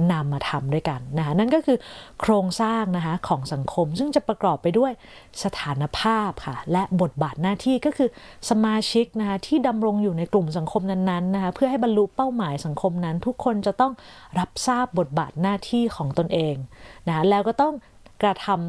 นำมาทำด้วยกันนะคะนั่นก็คือโครงสร้างนะคะของสังคมซึ่งจะประกอบไปด้วยสถานภาพค่ะและบทบาทหน้าที่ก็คือสมาชิกนะคะที่ดำรงอยู่ในกลุ่มสังคมนั้นๆนะคะเพื่อให้บรรลุเป้าหมายสังคมนั้นทุกคนจะต้องรับทราบบทบาทหน้าที่ของตนเองนะคะแล้วก็ต้องกระทำ